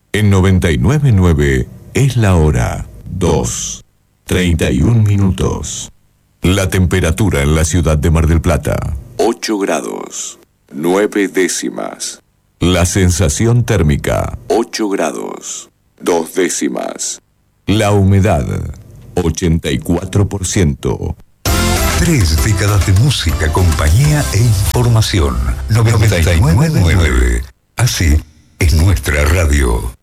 En 99.9 es la hora 2:31. La temperatura en la ciudad de Mar del Plata, 8 grados, 9 décimas. La sensación térmica, 8 grados, 2 décimas. La humedad, 84%. 3 décadas de música, compañía e información. 99.9. Así es nuestra radio.